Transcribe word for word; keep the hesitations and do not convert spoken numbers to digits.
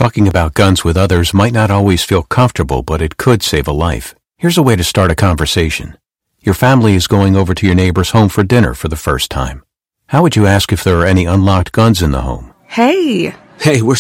Talking about guns with others might not always feel comfortable, but it could save a life. Here's a way to start a conversation. Your family is going over to your neighbor's home for dinner for the first time. How would you ask if there are any unlocked guns in the home? Hey! Hey, we're